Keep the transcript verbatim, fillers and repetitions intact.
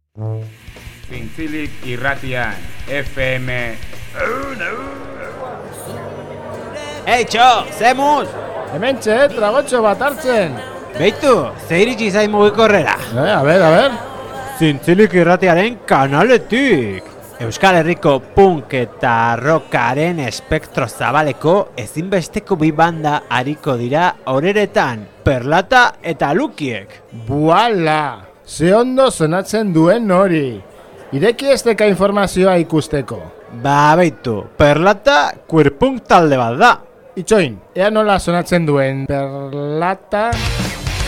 Zintzilik irratian, F M... Eitxo, zemuz! Hementxe, tragotxo bat hartzen. Beitu, ze iritsi zaiz mugikorrera. Eh, a ber, a ber. Zintzilik irratiaren kanaletik. Euskal Herriko punk eta rockaren espektro zabaleko ezinbesteko bi banda ariko dira horeretan, Perlata eta Lukiek. Buala! Ze ondo sonatzen duen hori. Ireki esteka informazioa ikusteko. Ba, beitu, Perlata queer punk talde bat da. Itxoin, ea nola sonatzen duen Perlata...